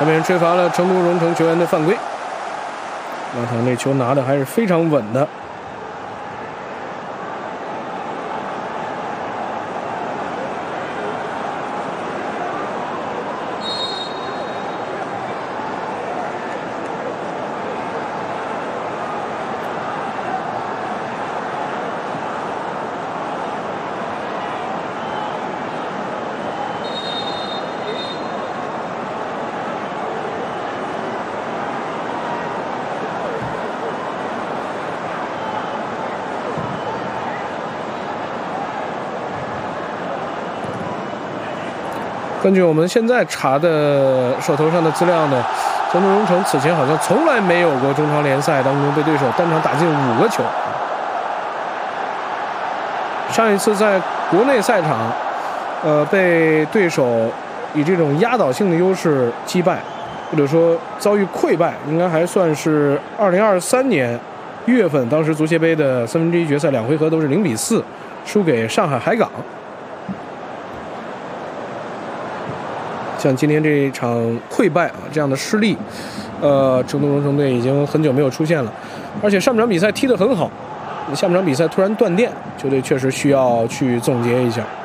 这边吹罚了成都蓉城球员的犯规。马唐这球拿的还是非常稳的。根据我们现在查的手头上的资料呢，成都蓉城此前好像从来没有过中超联赛当中被对手单场打进5个球。上一次在国内赛场，被对手以这种压倒性的优势击败，或者说遭遇溃败，应该还算是2023年1月份，当时足协杯的1/3决赛2回合都是0-4输给上海海港。像今天这一场溃败啊，这样的失利，成都蓉城队已经很久没有出现了，而且上半场比赛踢得很好，下半场比赛突然断电，球队确实需要去总结一下。